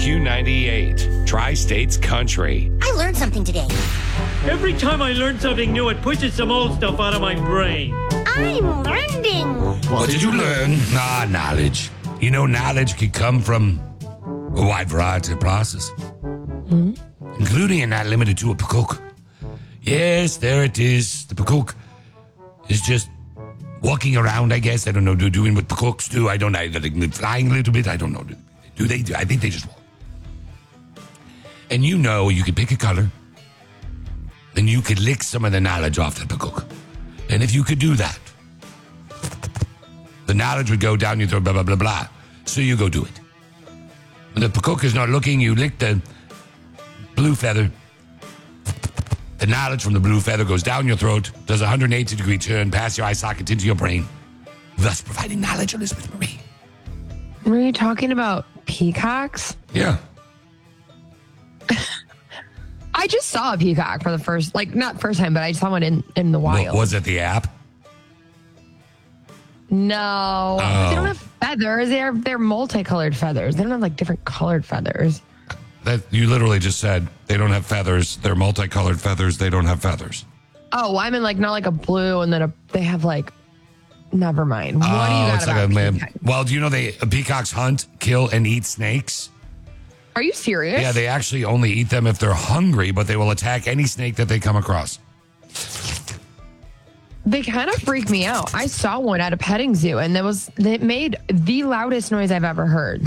Q98, Tri-States Country. I learned something today. Every time I learn something new, it pushes some old stuff out of my brain. I'm learning. What did you learn? Knowledge. You know, knowledge can come from a wide variety of processes, including and not limited to a pakok. Yes, there it is. The pakok is just walking around, I guess. I don't know, doing what pakoks do. I don't know. Like, flying a little bit. I don't know. Do they? I think they just walk. And you know, you could pick a color, and you could lick some of the knowledge off that pakok. And if you could do that, the knowledge would go down your throat, blah, blah, blah, blah. So you go do it. When the pakok is not looking, you lick the blue feather. The knowledge from the blue feather goes down your throat, does a 180-degree turn past your eye socket into your brain, thus providing knowledge, Elizabeth Marie. Were you talking about peacocks? Yeah. I just saw a peacock for the first, not first time, but I saw one in the wild. Was it the app? No. They don't have feathers. They're multicolored feathers. They don't have different colored feathers. That you literally just said they don't have feathers. They're multicolored feathers. They don't have feathers. Oh, well, I mean not like a blue and then they have never mind. What do you got about peacocks? Well, do you know peacocks hunt, kill, and eat snakes? Are you serious? Yeah, they actually only eat them if they're hungry, but they will attack any snake that they come across. They kind of freak me out. I saw one at a petting zoo and it made the loudest noise I've ever heard.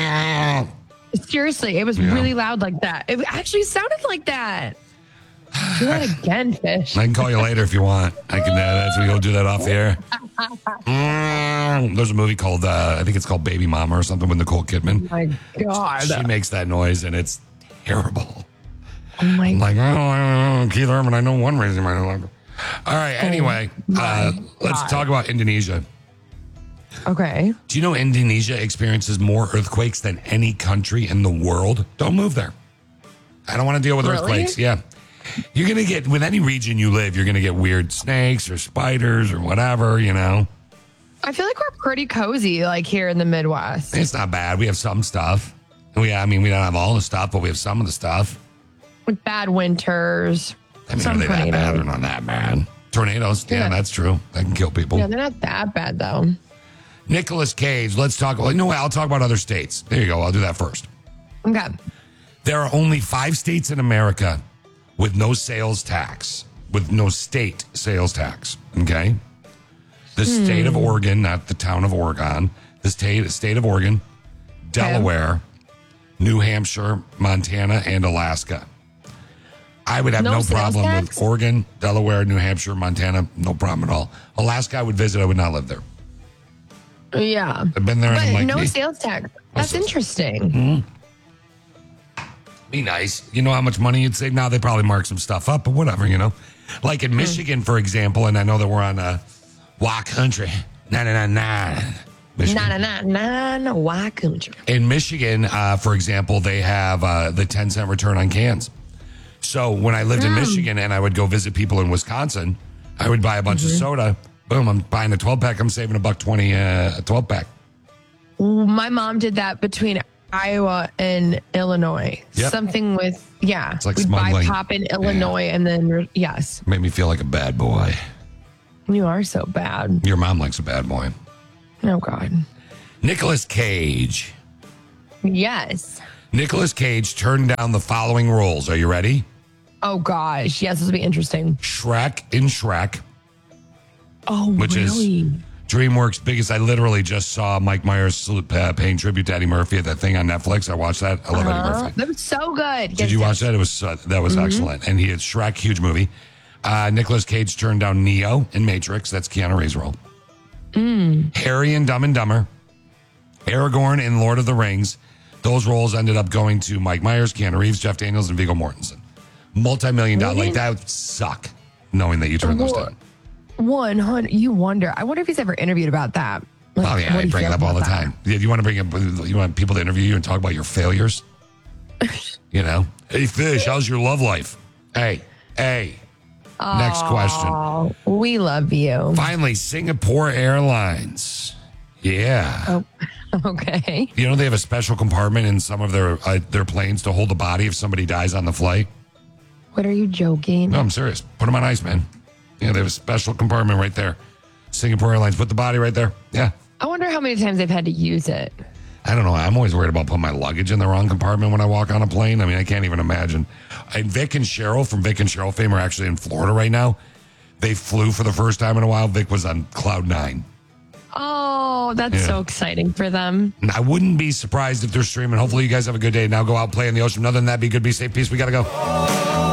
Seriously, it was really loud like that. It actually sounded like that. Do that again, Fish. I can call you later if you want. I can. We go do that off the air. There's a movie called I think it's called Baby Mama or something with Nicole Kidman. Oh my God, she makes that noise and it's terrible. Oh my God. Keith Urban. I know one reason I don't like it. All right. Anyway, let's talk about Indonesia. Okay. Do you know Indonesia experiences more earthquakes than any country in the world? Don't move there. I don't want to deal with earthquakes. Yeah. You're going to get, with any region you live, you're going to get weird snakes or spiders or whatever, you know. I feel like we're pretty cozy, here in the Midwest. It's not bad. We have some stuff. We don't have all the stuff, but we have some of the stuff. With bad winters. Are they that bad or not that bad? Tornadoes. Yeah, that's true. That can kill people. Yeah, they're not that bad, though. Nicolas Cage. Let's talk. Well, no, I'll talk about other states. There you go. I'll do that first. Okay. There are only 5 states in America with no sales tax, with no state sales tax. Okay. The state of Oregon, not the town of Oregon. The state of Oregon, Delaware, New Hampshire, Montana, and Alaska. I would have no problem with Oregon, Delaware, New Hampshire, Montana. No problem at all. Alaska, I would visit. I would not live there. Yeah. I've been there. But and no sales tax. That's interesting. Mm-hmm. Be nice. You know how much money you'd save? Now they probably mark some stuff up, but whatever, you know. Like in Michigan, for example, and I know that we're on Wah Country. Nah. Michigan. Nah, Wah Country. In Michigan, for example, they have the 10-cent return on cans. So when I lived in Michigan and I would go visit people in Wisconsin, I would buy a bunch of soda. Boom, I'm buying a 12-pack. I'm saving $1.20 a 12-pack. My mom did that between Iowa and Illinois. Yep. Something with, It's like we'd smuggling. buy pop in Illinois and then, yes. Made me feel like a bad boy. You are so bad. Your mom likes a bad boy. Oh, God. Nicolas Cage. Yes. Nicolas Cage turned down the following roles. Are you ready? Oh, gosh. Yes, this will be interesting. Shrek in Shrek. Oh, which really? is DreamWorks' biggest. I literally just saw Mike Myers paying tribute to Eddie Murphy at that thing on Netflix. I watched that. I love Eddie Murphy. That was so good. Did you watch that? It was that was excellent. And he had Shrek, huge movie. Nicolas Cage turned down Neo in Matrix. That's Keanu Reeves' role. Harry in Dumb and Dumber. Aragorn in Lord of the Rings. Those roles ended up going to Mike Myers, Keanu Reeves, Jeff Daniels, and Viggo Mortensen. Multi-million-dollar. Like, that would suck, knowing that you turned those down. 100. You wonder. I wonder if he's ever interviewed about that. Oh, yeah, I bring it up all the time. Yeah, you want to bring up, you want people to interview you and talk about your failures? You know? Hey, Fish, how's your love life? Hey. Next question. We love you. Finally, Singapore Airlines. Yeah. Oh, okay. You know, they have a special compartment in some of their planes to hold the body if somebody dies on the flight. What, are you joking? No, I'm serious. Put them on ice, man. Yeah, they have a special compartment right there. Singapore Airlines, put the body right there. Yeah. I wonder how many times they've had to use it. I don't know. I'm always worried about putting my luggage in the wrong compartment when I walk on a plane. I mean, I can't even imagine. And Vic and Cheryl from Vic and Cheryl fame are actually in Florida right now. They flew for the first time in a while. Vic was on cloud 9. Oh, that's so exciting for them. And I wouldn't be surprised if they're streaming. Hopefully you guys have a good day. Now go out, play in the ocean. Other than that, be good, be safe, peace. We got to go.